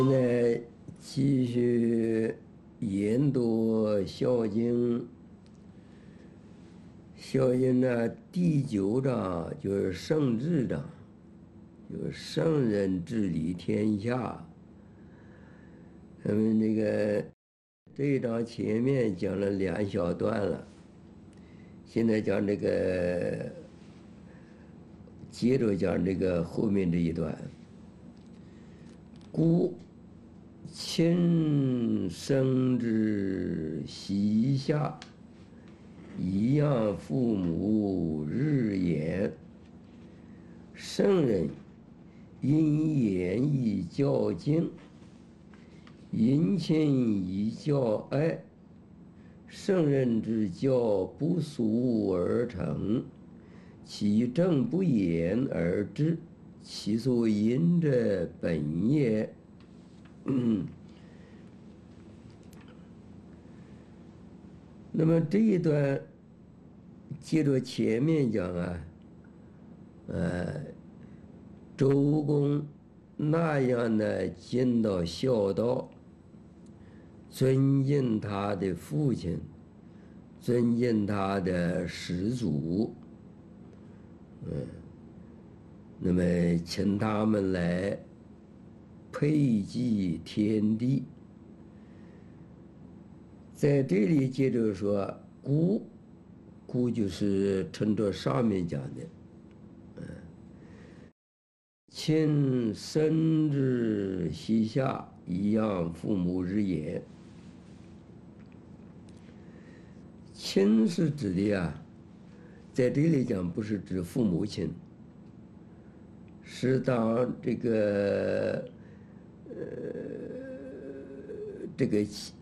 现在继续研读《孝经》，《孝经》呢第9章就是圣治章，就是圣人治理天下。这一章前面讲了2小段了，现在讲这个，接着讲这个后面这一段。故亲生之膝下，以养父母日焉。圣人因言以教敬，因亲以教爱。圣人之教不俗而成，其正不言而治，其所因者本也。那么这一段接着前面讲啊，周公那样的尽到孝道，尊敬他的父亲，尊敬他的始祖，那么请他们来配祭天地。在这里接着说，故就是趁着上面讲的，亲生之膝下，以养父母日焉。亲是指的啊，在这里讲不是指父母亲，是当这个